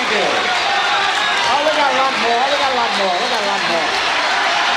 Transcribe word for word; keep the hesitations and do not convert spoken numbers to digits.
Thank you. Oh, we got a lot more. We got a lot more. We got